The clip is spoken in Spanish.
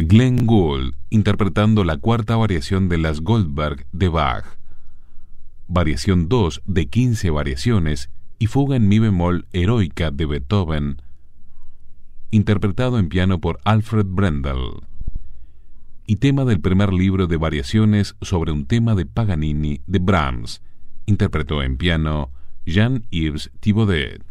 Glenn Gould interpretando la cuarta variación de las Goldberg de Bach, variación 2 de 15 variaciones y fuga en mi bemol heroica de Beethoven, interpretado en piano por Alfred Brendel, y tema del primer libro de variaciones sobre un tema de Paganini de Brahms, interpretó en piano Jean-Yves Thibaudet.